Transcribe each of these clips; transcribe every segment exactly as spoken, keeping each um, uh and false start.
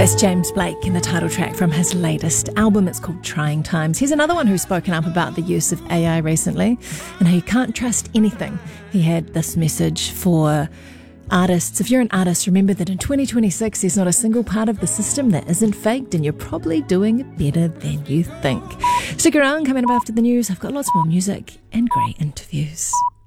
That's James Blake in the title track from his latest album. It's called Trying Times. He's another one who's spoken up about the use of A I recently and how you can't trust anything. He had this message for artists. If you're an artist, remember that in twenty twenty-six there's not a single part of the system that isn't faked, and you're probably doing it better than you think. Stick around, coming up after the news. I've got lots more music and great interviews.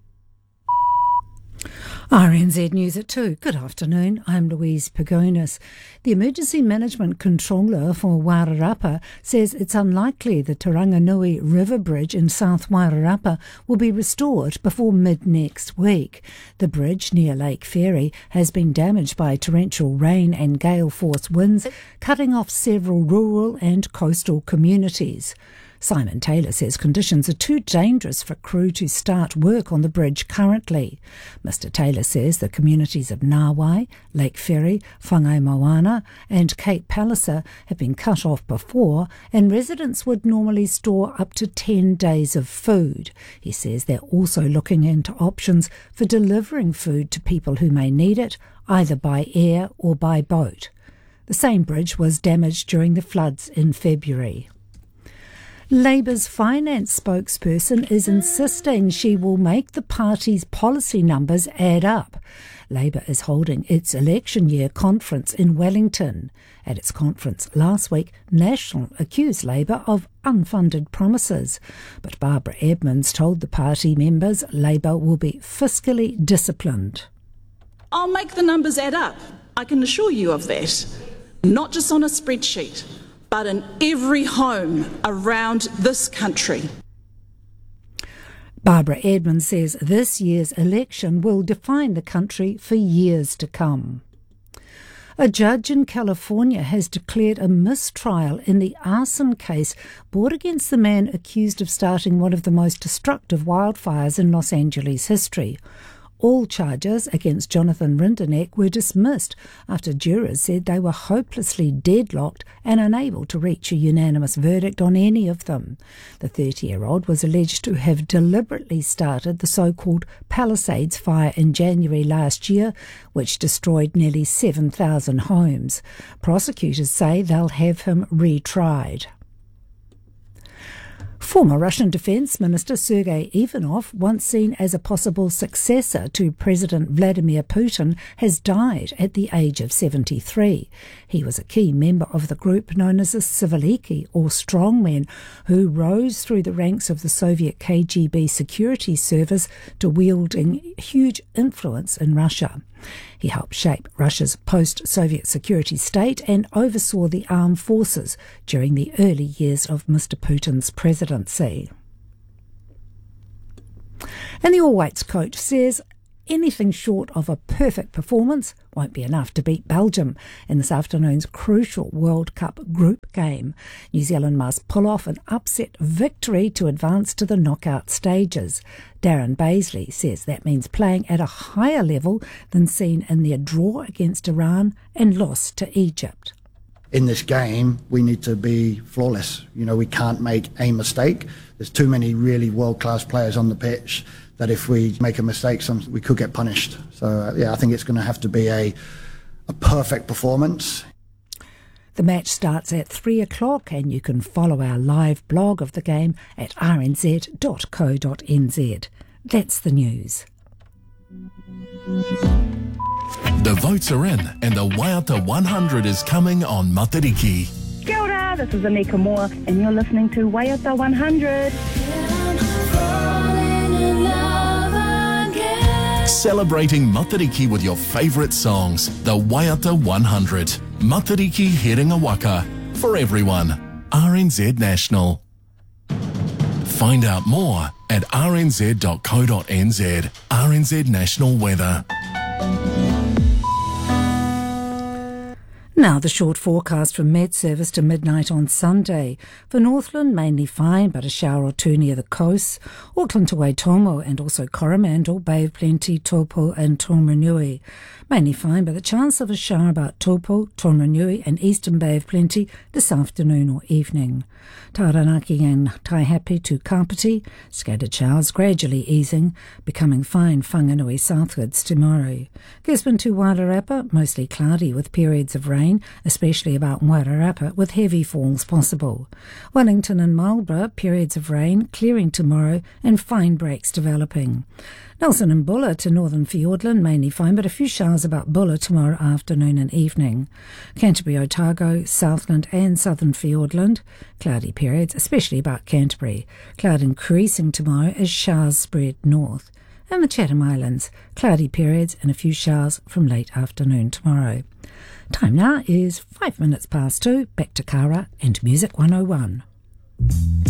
R N Z News at two. Good afternoon, I'm Louise Pagonis. The Emergency Management Controller for Wairarapa says it's unlikely the Taranganui River Bridge in South Wairarapa will be restored before mid-next week. The bridge near Lake Ferry has been damaged by torrential rain and gale-force winds, cutting off several rural and coastal communities. Simon Taylor says conditions are too dangerous for crew to start work on the bridge currently. Mister Taylor says the communities of Nawai, Lake Ferry, Whangai Moana and Cape Palliser have been cut off before, and residents would normally store up to ten days of food. He says they're also looking into options for delivering food to people who may need it, either by air or by boat. The same bridge was damaged during the floods in February. Labour's finance spokesperson is insisting she will make the party's policy numbers add up. Labour is holding its election year conference in Wellington. At its conference last week, National accused Labour of unfunded promises. But Barbara Edmonds told the party members Labour will be fiscally disciplined. I'll make the numbers add up. I can assure you of that. Not just on a spreadsheet, but in every home around this country. Barbara Edmonds says this year's election will define the country for years to come. A judge in California has declared a mistrial in the arson case brought against the man accused of starting one of the most destructive wildfires in Los Angeles history. All charges against Jonathan Rinderneck were dismissed after jurors said they were hopelessly deadlocked and unable to reach a unanimous verdict on any of them. The thirty-year-old was alleged to have deliberately started the so-called Palisades fire in January last year, which destroyed nearly seven thousand homes. Prosecutors say they'll have him retried. Former Russian Defence Minister Sergei Ivanov, once seen as a possible successor to President Vladimir Putin, has died at the age of seventy-three. He was a key member of the group known as the Siviliki, or strongmen, who rose through the ranks of the Soviet K G B security service to wielding huge influence in Russia. He helped shape Russia's post-Soviet security state and oversaw the armed forces during the early years of Mister Putin's presidency. And the All Whites coach says anything short of a perfect performance won't be enough to beat Belgium in this afternoon's crucial World Cup group game. New Zealand must pull off an upset victory to advance to the knockout stages. Darren Baisley says that means playing at a higher level than seen in their draw against Iran and loss to Egypt. In this game, we need to be flawless. You know, we can't make a mistake. There's too many really world-class players on the pitch that if we make a mistake, some, we could get punished. So, uh, yeah, I think it's going to have to be a, a perfect performance. The match starts at three o'clock, and you can follow our live blog of the game at r n z dot co dot n z. That's the news. The votes are in, and the Waiata one hundred is coming on Matariki. Kia ora, this is Anika Moore, and you're listening to Waiata one hundred. Celebrating Matariki with your favourite songs, the Waiata one hundred. Matariki Herenga Waka. For everyone. R N Z National. Find out more at r n z dot co dot n z. R N Z National Weather. Now the short forecast from Met Service to midnight on Sunday. For Northland, mainly fine, but a shower or two near the coast. Auckland to Waitomo and also Coromandel, Bay of Plenty, Taupo and Taumarunui. Mainly fine, but the chance of a shower about Taupo, Taumarunui and Eastern Bay of Plenty this afternoon or evening. Taranaki and Taihape to Kapiti, scattered showers gradually easing, becoming fine Whanganui southwards tomorrow. Gisborne to Wairarapa, mostly cloudy with periods of rain rain, especially about Wairarapa, with heavy falls possible. Wellington and Marlborough, periods of rain, clearing tomorrow, and fine breaks developing. Nelson and Buller to northern Fiordland, mainly fine, but a few showers about Buller tomorrow afternoon and evening. Canterbury, Otago, Southland and southern Fiordland, cloudy periods, especially about Canterbury. Cloud increasing tomorrow as showers spread north. And the Chatham Islands, cloudy periods and a few showers from late afternoon tomorrow. Time now is five minutes past two. Back to Kara and Music one oh one.